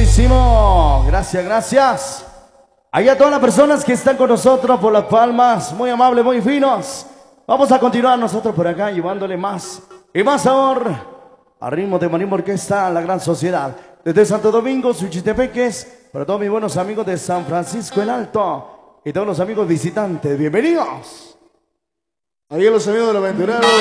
Buenísimo. Gracias, gracias. Ahí a todas las personas que están con nosotros por las palmas. Muy amables, muy finos. Vamos a continuar nosotros por acá llevándole más y más sabor a ritmo de Marimba Orquesta a la gran sociedad. Desde Santo Domingo, Suchitepeques, para todos mis buenos amigos de San Francisco el Alto y todos los amigos visitantes. Bienvenidos. Ahí los amigos de los aventureros.